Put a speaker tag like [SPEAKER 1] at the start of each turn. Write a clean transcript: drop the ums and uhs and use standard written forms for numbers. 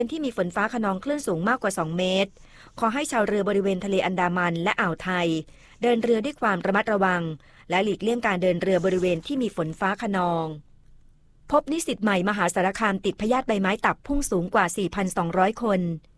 [SPEAKER 1] ที่มีฝนฟ้าคะนองคลื่นสูงมากกว่า2 เมตรขอให้ชาวเรือบริเวณทะเลอันดามันและอ่าวไทยเดินเรือด้วยความระมัดระวังและหลีกเลี่ยงการเดินเรือบริเวณที่มีฝนฟ้าคะนองพบนิสิตใหม่มหาสารคามติดพยาธิใบไม้ตับพุ่งสูงกว่า 4,200 คน